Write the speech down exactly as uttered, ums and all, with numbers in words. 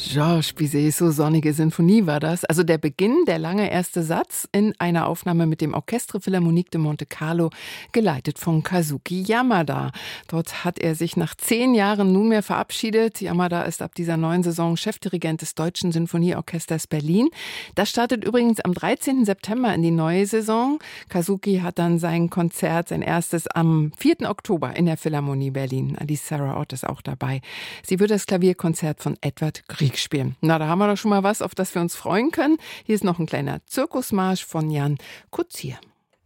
Georges Bizet, so sonnige Sinfonie war das. Also der Beginn, der lange erste Satz in einer Aufnahme mit dem Orchestre Philharmonique de Monte Carlo, geleitet von Kazuki Yamada. Dort hat er sich nach zehn Jahren nunmehr verabschiedet. Yamada ist ab dieser neuen Saison Chefdirigent des Deutschen Sinfonieorchesters Berlin. Das startet übrigens am dreizehnten September in die neue Saison. Kazuki hat dann sein Konzert, sein erstes, am vierten Oktober in der Philharmonie Berlin. Alice Sarah Ott ist auch dabei. Sie wird das Klavierkonzert von Edward Grieg spielen. Na, da haben wir doch schon mal was, auf das wir uns freuen können. Hier ist noch ein kleiner Zirkusmarsch von Jan Kutzier.